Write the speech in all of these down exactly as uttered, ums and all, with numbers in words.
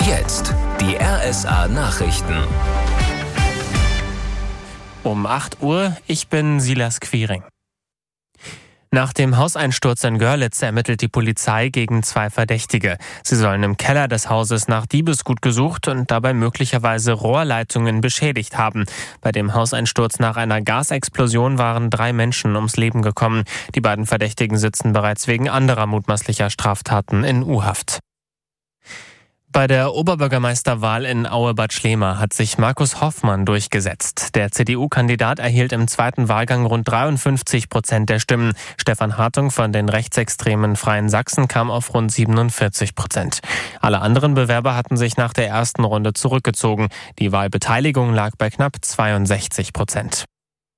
Jetzt die R S A-Nachrichten. Um acht Uhr, ich bin Silas Quiring. Nach dem Hauseinsturz in Görlitz ermittelt die Polizei gegen zwei Verdächtige. Sie sollen im Keller des Hauses nach Diebesgut gesucht und dabei möglicherweise Rohrleitungen beschädigt haben. Bei dem Hauseinsturz nach einer Gasexplosion waren drei Menschen ums Leben gekommen. Die beiden Verdächtigen sitzen bereits wegen anderer mutmaßlicher Straftaten in U-Haft. Bei der Oberbürgermeisterwahl in Aue-Bad Schlema hat sich Markus Hoffmann durchgesetzt. Der C D U-Kandidat erhielt im zweiten Wahlgang rund dreiundfünfzig Prozent der Stimmen. Stefan Hartung von den rechtsextremen Freien Sachsen kam auf rund siebenundvierzig Prozent. Alle anderen Bewerber hatten sich nach der ersten Runde zurückgezogen. Die Wahlbeteiligung lag bei knapp zweiundsechzig Prozent.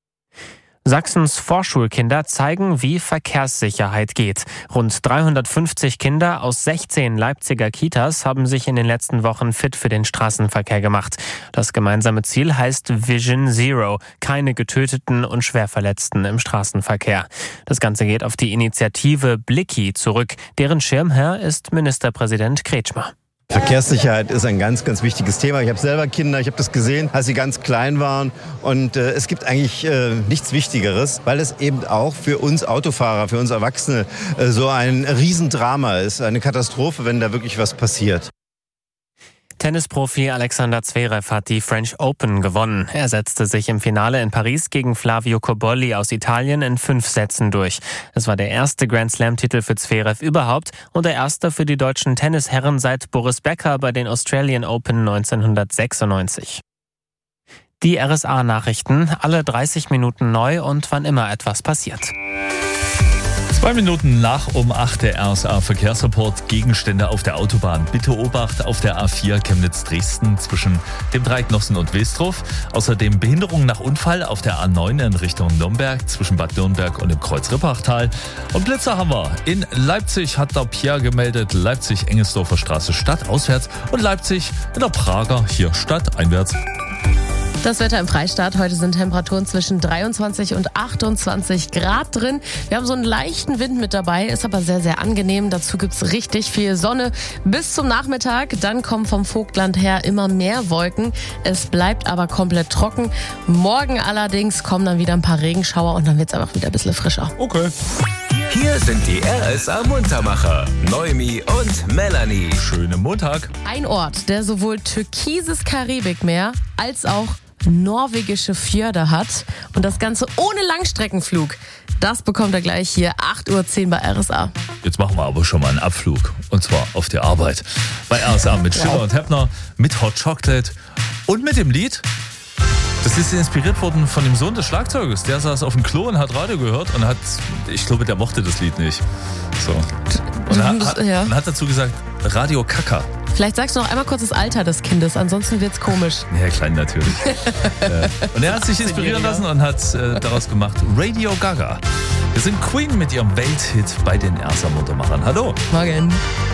Sachsens Vorschulkinder zeigen, wie Verkehrssicherheit geht. Rund dreihundertfünfzig Kinder aus sechzehn Leipziger Kitas haben sich in den letzten Wochen fit für den Straßenverkehr gemacht. Das gemeinsame Ziel heißt Vision Zero, keine Getöteten und Schwerverletzten im Straßenverkehr. Das Ganze geht auf die Initiative Blicki zurück. Deren Schirmherr ist Ministerpräsident Kretschmer. Verkehrssicherheit ist ein ganz, ganz wichtiges Thema. Ich habe selber Kinder, ich habe das gesehen, als sie ganz klein waren. Und äh, es gibt eigentlich äh, nichts Wichtigeres, weil es eben auch für uns Autofahrer, für uns Erwachsene äh, so ein Riesendrama ist, eine Katastrophe, wenn da wirklich was passiert. Tennisprofi Alexander Zverev hat die French Open gewonnen. Er setzte sich im Finale in Paris gegen Flavio Cobolli aus Italien in fünf Sätzen durch. Es war der erste Grand-Slam-Titel für Zverev überhaupt und der erste für die deutschen Tennisherren seit Boris Becker bei den Australian Open neunzehnhundertsechsundneunzig. Die R S A-Nachrichten, alle dreißig Minuten neu und wann immer etwas passiert. Zwei Minuten nach um acht der R S A-Verkehrsreport. Gegenstände auf der Autobahn. Bitte Obacht auf der A vier Chemnitz-Dresden zwischen dem Dreieck Nossen und Wilsdruff. Außerdem Behinderung nach Unfall auf der A neun in Richtung Nürnberg zwischen Bad Nürnberg und dem Kreuz Rippachtal. Und Blitzer haben wir. In Leipzig hat der Pierre gemeldet. Leipzig-Engelsdorfer Straße Stadt auswärts und Leipzig in der Prager hier Stadt einwärts. Das Wetter im Freistaat. Heute sind Temperaturen zwischen dreiundzwanzig und achtundzwanzig Grad drin. Wir haben so einen leichten Wind mit dabei, ist aber sehr, sehr angenehm. Dazu gibt's richtig viel Sonne bis zum Nachmittag. Dann kommen vom Vogtland her immer mehr Wolken. Es bleibt aber komplett trocken. Morgen allerdings kommen dann wieder ein paar Regenschauer und dann wird's einfach wieder ein bisschen frischer. Okay. Hier sind die R S A-Muntermacher, Noemi und Melanie. Schönen Montag. Ein Ort, der sowohl türkises Karibikmeer als auch norwegische Fjorde hat und das Ganze ohne Langstreckenflug. Das bekommt er gleich hier, acht Uhr zehn bei R S A. Jetzt machen wir aber schon mal einen Abflug. Und zwar auf die Arbeit. Bei R S A mit Schiller und Heppner, mit Hot Chocolate und mit dem Lied. Das ist inspiriert worden von dem Sohn des Schlagzeugers. Der saß auf dem Klo und hat Radio gehört und hat, ich glaube, der mochte das Lied nicht. So. Und hat, ja. und hat dazu gesagt, Radio Kaka. Vielleicht sagst du noch einmal kurz das Alter des Kindes, ansonsten wird's komisch. Ja, klein natürlich. äh, und er hat sich inspirieren lassen und hat äh, daraus gemacht Radio Gaga. Wir sind Queen mit ihrem Welthit bei den R S A-Muntermachern. Hallo. Morgen.